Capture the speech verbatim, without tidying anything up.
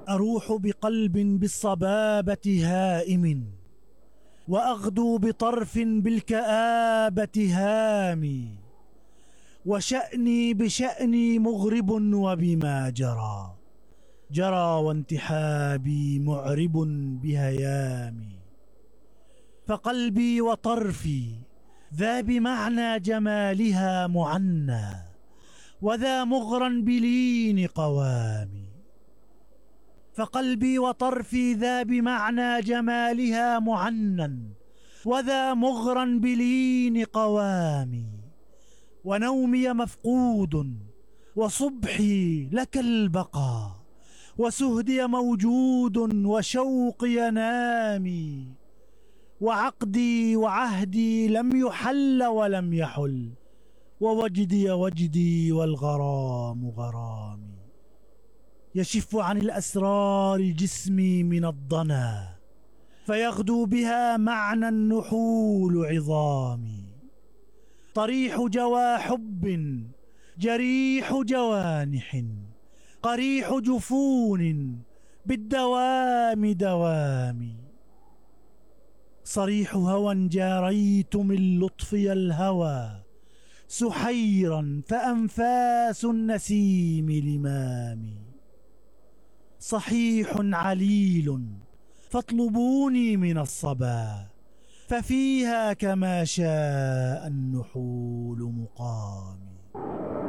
أروح بقلب بالصبابة هائم، وأغدو بطرف بالكآبة هامي، وشأني بشأني مغرب وبما جرى جرى، وانتحابي معرب بهيامي. فقلبي وطرفي ذا بمعنى جمالها معنى، وذا مغرا بلين قوامي. فقلبي وطرفي ذا بمعنى جمالها معنى، وذا مغرا بلين قوامي. ونومي مفقود وصبحي لك البقاء، وسهدي موجود وشوقي نامي. وعقدي وعهدي لم يحل ولم يحل، ووجدي وجدي والغرام غرامي. يشف عن الأسرار جسمي من الضنا، فيغدو بها معنى النحول عظامي. طريح جوى حب جريح جوانح، قريح جفون بالدوام دوامي. صريح هوى جاريت من لطفي الهوى، سحيرا فأنفاس النسيم لمامي. صحيح عليل فاطلبوني من الصبا، ففيها كما شاء النحول مقامي.